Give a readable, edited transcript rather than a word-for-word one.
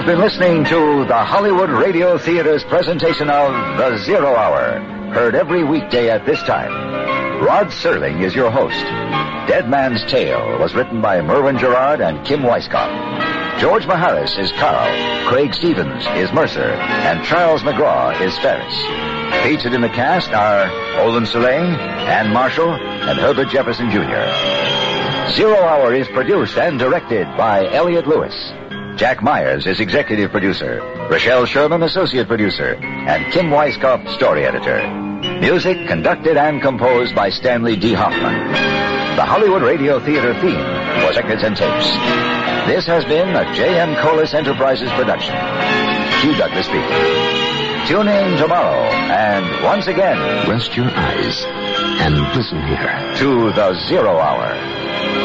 You've been listening to the Hollywood Radio Theater's presentation of The Zero Hour, heard every weekday at this time. Rod Serling is your host. Dead Man's Tale was written by Merwin Gerard and Kim Weisskopf. George Maharis is Carl, Craig Stevens is Mercer, and Charles McGraw is Ferris. Featured in the cast are Olin Soleil, Ann Marshall, and Herbert Jefferson Jr. Zero Hour is produced and directed by Elliot Lewis. Jack Myers is executive producer, Rochelle Sherman associate producer, and Kim Weisskopf story editor. Music conducted and composed by Stanley D. Hoffman. The Hollywood Radio Theater theme was Records and Tapes. This has been a J.M. Collis Enterprises production. Hugh Douglas speaking. Tune in tomorrow, and once again, rest your eyes and listen here to The Zero Hour.